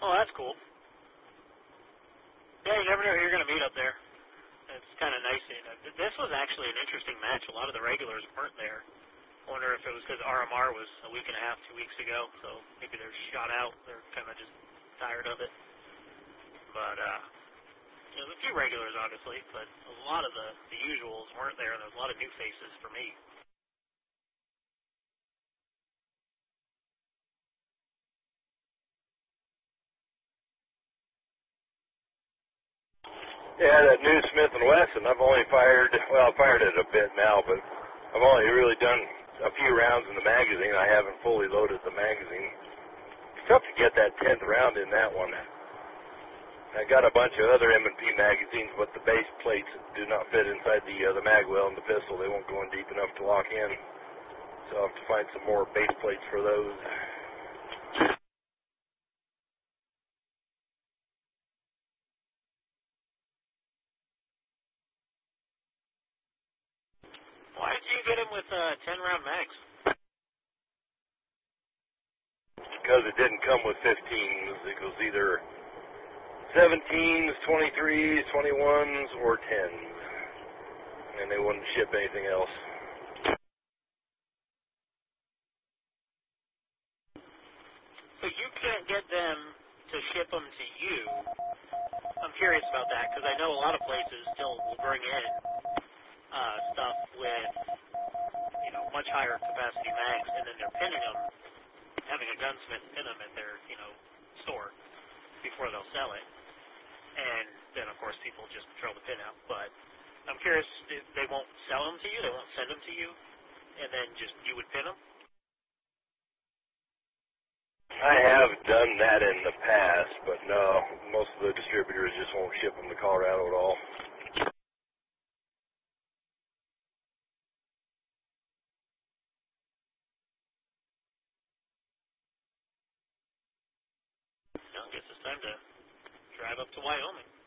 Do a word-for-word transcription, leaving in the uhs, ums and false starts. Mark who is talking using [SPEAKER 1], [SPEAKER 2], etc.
[SPEAKER 1] Oh, that's cool. Yeah, you never know who you're going to meet up there. It's kind of nice. You know, this was actually an interesting match. A lot of the regulars weren't there. I wonder if it was because R M R was a week and a half, two weeks ago, so maybe they're shot out. They're kind of just tired of it. But, uh, you know, there's a few regulars, obviously, but a lot of the, the usuals weren't there, and there was a lot of new faces for me.
[SPEAKER 2] Yeah, that new Smith and Wesson, I've only fired, well, I've fired it a bit now, but I've only really done a few rounds in the magazine. I haven't fully loaded the magazine. It's tough to get that tenth round in that one. I got a bunch of other M and P magazines, but the base plates do not fit inside the uh, the mag well and the pistol. They won't go in deep enough to lock in. So I'll have to find some more base plates for those.
[SPEAKER 1] Why did you get him with uh, ten-round mags?
[SPEAKER 2] Because it didn't come with fifteens. It was either seventeens, twenty-threes, twenty-ones, or tens. And they wouldn't ship anything else.
[SPEAKER 1] So you can't get them to ship them to you. I'm curious about that because I know a lot of places still will bring in uh, stuff with, you know, much higher capacity mags, and then they're pinning them, having a gunsmith pin them at their, you know, store before they'll sell it. And then, of course, people just throw the pin out. But I'm curious, they won't sell them to you? They won't send them to you? And then just you would pin them?
[SPEAKER 2] I have done that in the past, but no, most of the distributors just won't ship them to Colorado at all.
[SPEAKER 1] No, I guess it's time to drive up to Wyoming.